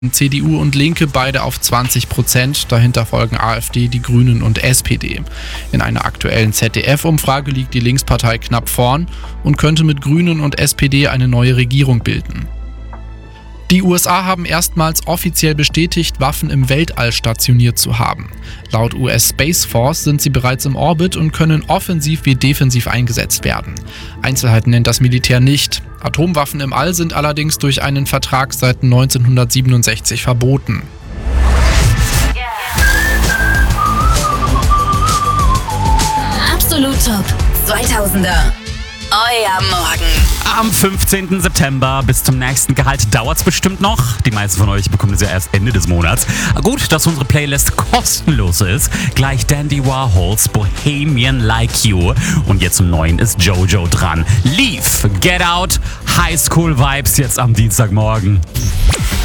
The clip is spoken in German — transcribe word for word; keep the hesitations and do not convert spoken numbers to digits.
C D U und Linke beide auf zwanzig Prozent. Dahinter folgen AfD, die Grünen und S P D. In einer aktuellen Z D F-Umfrage liegt die Linkspartei knapp vorn und könnte mit Grünen und S P D eine neue Regierung bilden. Die U S A haben erstmals offiziell bestätigt, Waffen im Weltall stationiert zu haben. Laut U S Space Force sind sie bereits im Orbit und können offensiv wie defensiv eingesetzt werden. Einzelheiten nennt das Militär nicht. Atomwaffen im All sind allerdings durch einen Vertrag seit neunzehnhundertsiebenundsechzig verboten. Absolut Top zweitausender. Euer Morgen. Am fünfzehnten September bis zum nächsten Gehalt dauert's bestimmt noch. Die meisten von euch bekommen es ja erst Ende des Monats. Gut, dass unsere Playlist kostenlos ist. Gleich Dandy Warhols Bohemian Like You. Und jetzt zum Neuen ist Jojo dran. Leave, Get Out, High School Vibes jetzt am Dienstagmorgen.